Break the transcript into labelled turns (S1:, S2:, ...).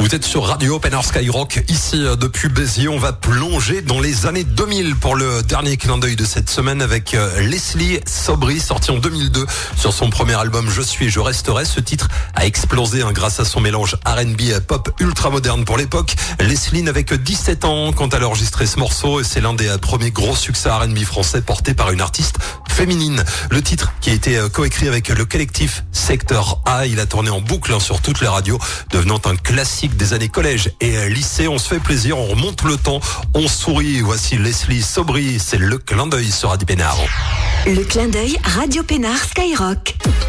S1: Vous êtes sur Radio Pénard Skyrock, ici depuis Béziers. On va plonger dans les années 2000 pour le dernier clin d'œil de cette semaine avec Leslie Sobri, sorti en 2002 sur son premier album Je suis, je resterai. Ce titre a explosé grâce à son mélange R&B et pop ultra moderne pour l'époque. Leslie n'avait que 17 ans quand elle a enregistré ce morceau et c'est l'un des premiers gros succès R&B français porté par une artiste féminine. Le titre qui a été coécrit avec le collectif Secteur A, il a tourné en boucle sur toutes les radios, devenant un classique des années collège et lycée. On se fait plaisir, on remonte le temps, on sourit. Voici Leslie Sobri, c'est le clin d'œil sur Radio Pénard.
S2: Le clin d'œil Radio Pénard Skyrock.